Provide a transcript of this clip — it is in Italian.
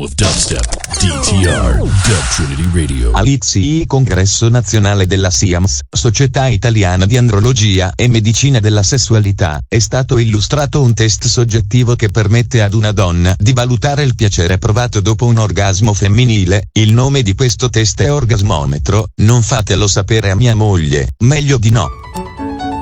of dubstep. DTR, Dub Trinity Radio. All'ICI Congresso Nazionale della SIAMS, Società Italiana di Andrologia e Medicina della Sessualità, è stato illustrato un test soggettivo che permette ad una donna di valutare il piacere provato dopo un orgasmo femminile. Il nome di questo test è Orgasmometro. Non fatelo sapere a mia moglie, meglio di no.